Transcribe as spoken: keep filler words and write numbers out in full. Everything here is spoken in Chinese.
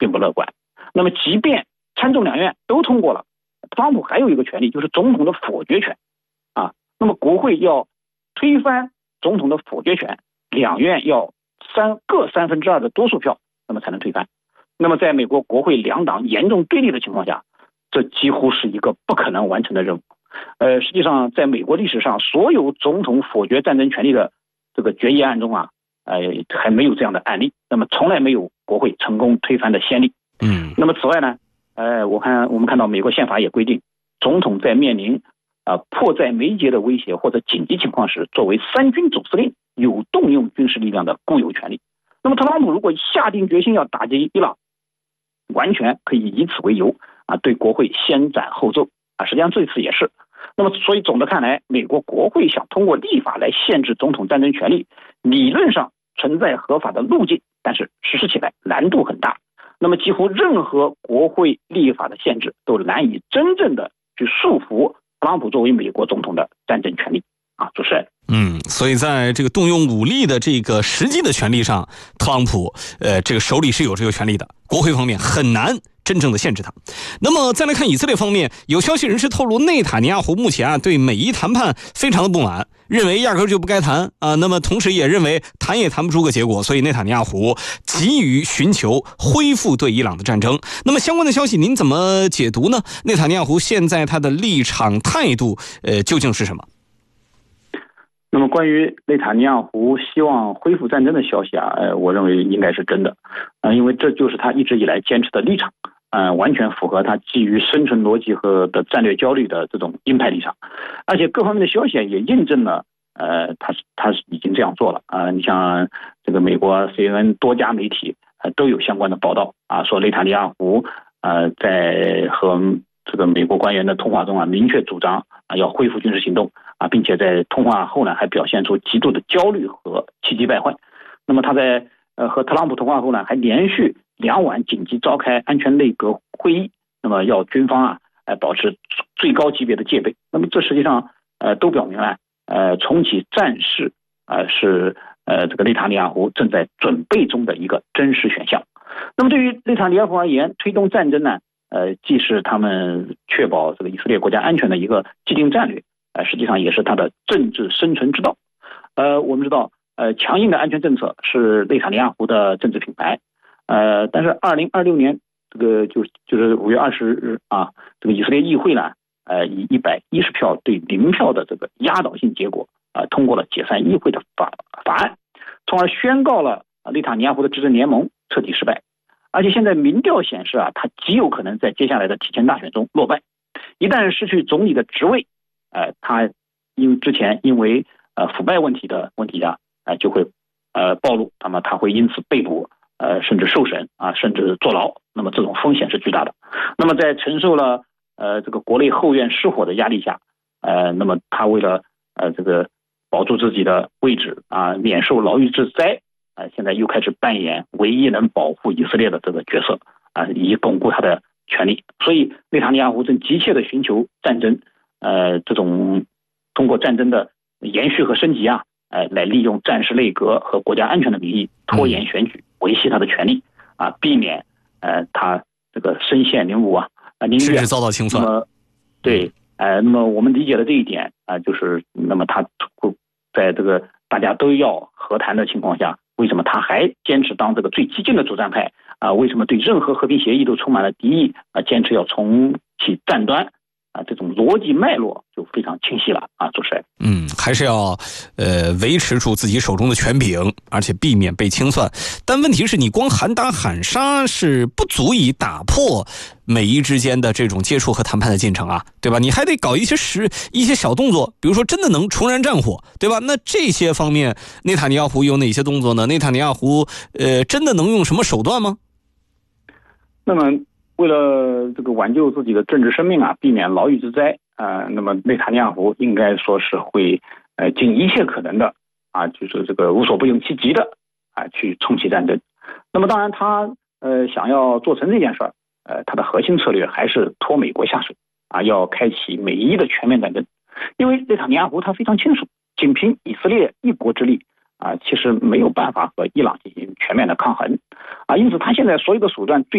并不乐观。那么即便参众两院都通过了，特朗普还有一个权利，就是总统的否决权啊。那么国会要推翻总统的否决权，两院要三各三分之二的多数票，那么才能推翻。那么在美国国会两党严重对立的情况下，这几乎是一个不可能完成的任务。呃，实际上在美国历史上，所有总统否决战争权利的这个决议案中啊，呃，还没有这样的案例。那么从来没有国会成功推翻的先例。 嗯。 那么此外呢，呃，我看我们看到美国宪法也规定，总统在面临啊、呃、迫在眉睫的威胁或者紧急情况时，作为三军总司令有动用军事力量的固有权利。那么特朗普如果下定决心要打击伊朗，完全可以以此为由啊，对国会先斩后奏啊。实际上这次也是。那么所以总的看来，美国国会想通过立法来限制总统战争权利，理论上存在合法的路径，但是实施起来难度很大。那么几乎任何国会立法的限制都难以真正的去束缚特朗普作为美国总统的战争权利啊。主持人。 嗯，所以在这个动用武力的这个实际的权利上，特朗普呃这个手里是有这个权利的，国会方面很难真正的限制他。那么再来看以色列方面，有消息人士透露，内塔尼亚胡目前啊对美伊谈判非常的不满，认为压根就不该谈啊。那么同时也认为谈也谈不出个结果，所以内塔尼亚胡急于寻求恢复对伊朗的战争。那么相关的消息您怎么解读呢？内塔尼亚胡现在他的立场态度呃究竟是什么？ 那么关于内塔尼亚胡希望恢复战争的消息啊，呃，我认为应该是真的，呃，因为这就是他一直以来坚持的立场，呃，完全符合他基于生存逻辑和的战略焦虑的这种鹰派立场，而且各方面的消息也印证了，呃，他是他是已经这样做了啊、呃。你像这个美国 C N N 多家媒体呃都有相关的报道啊，说内塔尼亚胡呃在和这个美国官员的通话中啊，明确主张啊要恢复军事行动。啊，并且在通话后呢，还表现出极度的焦虑和气急败坏。那么他在呃和特朗普通话后呢，还连续两晚紧急召开安全内阁会议，那么要军方啊，呃保持最高级别的戒备。那么这实际上呃都表明了，呃重启战事呃是呃这个内塔尼亚胡正在准备中的一个真实选项。那么对于内塔尼亚胡而言，推动战争呢，呃既是他们确保这个以色列国家安全的一个既定战略。呃，实际上也是他的政治生存之道。呃，我们知道，呃，强硬的安全政策是内塔尼亚胡的政治品牌。呃，但是二零二六年这个就就是五月二十日啊，这个以色列议会呢，呃，以一百一十票对零票的这个压倒性结果啊、呃，通过了解散议会的法法案，从而宣告了内塔尼亚胡的执政联盟彻底失败。而且现在民调显示啊，他极有可能在接下来的提前大选中落败。一旦失去总理的职位，呃，他因之前因为呃腐败问题的问题啊，呃就会呃暴露，那么他会因此被捕，呃甚至受审啊，甚至坐牢。那么这种风险是巨大的。那么在承受了呃这个国内后院失火的压力下，呃，那么他为了呃这个保住自己的位置啊，免受牢狱之灾，呃，现在又开始扮演唯一能保护以色列的这个角色啊，以巩固他的权利。所以内塔尼亚胡正急切地寻求战争。呃，这种通过战争的延续和升级啊，呃，来利用战时内阁和国家安全的名义拖延选举，维系他的权利啊，避免呃他这个身陷囹圄啊，啊，宁愿遭到清算。 那么，对，呃，那么我们理解的这一点啊、呃，就是那么他在这个大家都要和谈的情况下，为什么他还坚持当这个最激进的主战派啊？为什么对任何和平协议都充满了敌意啊？坚持要重启战端？啊，这种逻辑脉络就非常清晰了啊，主持人。 嗯，还是要呃维持住自己手中的权柄，而且避免被清算。但问题是你光喊打喊杀是不足以打破美伊之间的这种接触和谈判的进程啊，对吧？你还得搞一些实一些小动作，比如说真的能重燃战火，对吧？那这些方面，内塔尼亚胡有哪些动作呢？内塔尼亚胡呃真的能用什么手段吗？ 那么。为了这个挽救自己的政治生命啊，避免牢狱之灾啊、呃，那么内塔尼亚胡应该说是会呃尽一切可能的啊，就是这个无所不用其极的啊去重启战争。那么当然他呃想要做成这件事儿，呃他的核心策略还是拖美国下水啊，要开启美伊的全面战争。因为内塔尼亚胡他非常清楚，仅凭以色列一国之力啊，其实没有办法和伊朗进行全面的抗衡啊，因此他现在所有的手段最